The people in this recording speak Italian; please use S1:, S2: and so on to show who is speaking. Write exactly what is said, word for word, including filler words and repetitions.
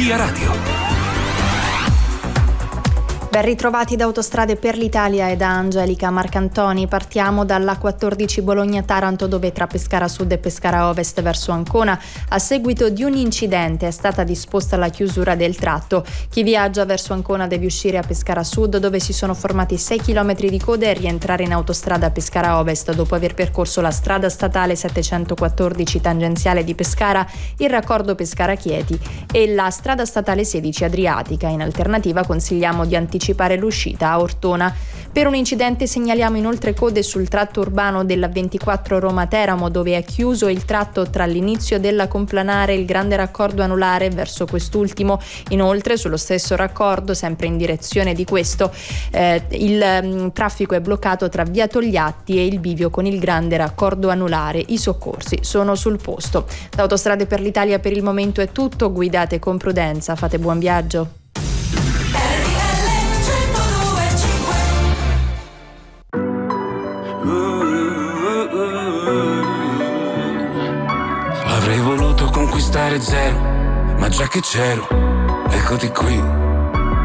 S1: Via Radio.
S2: Ben ritrovati da Autostrade per l'Italia e da Angelica Marcantoni. Partiamo dalla quattordici Bologna-Taranto, dove tra Pescara Sud e Pescara Ovest verso Ancona, a seguito di un incidente, è stata disposta la chiusura del tratto. Chi viaggia verso Ancona deve uscire a Pescara Sud, dove si sono formati sei chilometri di coda, e rientrare in autostrada a Pescara Ovest dopo aver percorso la strada statale settecentoquattordici tangenziale di Pescara, il raccordo Pescara-Chieti e la strada statale sedici Adriatica. In alternativa consigliamo di anticipare l'uscita a Ortona. Per un incidente segnaliamo inoltre code sul tratto urbano della ventiquattro Roma-Teramo, dove è chiuso il tratto tra l'inizio della complanare e il grande raccordo anulare verso quest'ultimo. Inoltre sullo stesso raccordo, sempre in direzione di questo, eh, il mh, traffico è bloccato tra via Togliatti e il bivio con il grande raccordo anulare. I soccorsi sono sul posto. Da Autostrade per l'Italia per il momento è tutto. Guidate con prudenza, fate buon viaggio.
S3: Avrei voluto conquistare zero, ma già che c'ero, eccoti qui.